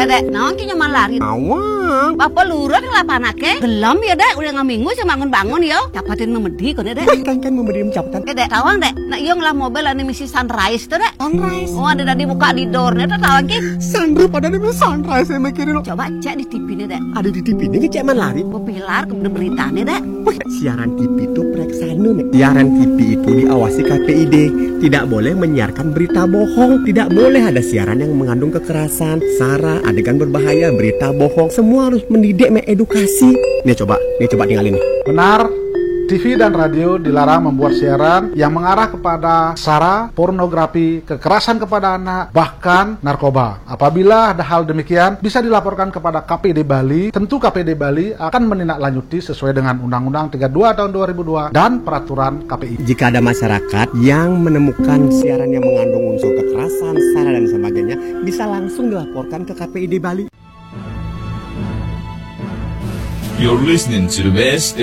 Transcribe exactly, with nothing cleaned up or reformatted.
Dek, naon ki nyaman lari. Awang. Bapak lurus ngelapanake. Gelam ya, Dek, udah ngaminggu sih bangun-bangun ya. Capatin memedi kon Dek. Kan kan memberi capatan. Eh, Dek, tawang Dek. Nah, iya ngelah mobil ane misi Sunrise tuh, Dek. Sunrise. Oh, ada tadi buka di doornya tuh tawang ki. Sandro pada nih Sunrise saya mikirin. Coba cek di T V nih, Dek. Ada di T V ini cek man lari. Populer kemudian berita nih, Dek. Wih, siaran T V itu preksana, Mek. Siaran T V itu diawasi K P I D. Tidak boleh menyiarkan berita bohong. Tidak boleh ada siaran yang mengandung kekerasan, sara, adegan berbahaya, berita bohong. Semua harus mendidik, mengedukasi. Nih coba, nih coba tinggalin nih. Benar, T V dan radio dilarang membuat siaran yang mengarah kepada sara, pornografi, kekerasan kepada anak, bahkan narkoba. Apabila ada hal demikian, bisa dilaporkan kepada K P D Bali. Tentu K P D Bali akan menindaklanjuti sesuai dengan Undang-Undang tiga puluh dua tahun dua ribu dua dan Peraturan K P I. Jika ada masyarakat yang menemukan siaran yang mengandung unsur kekerasan, sara dan sebagainya, bisa langsung dilaporkan ke K P I D Bali. You're listening to the best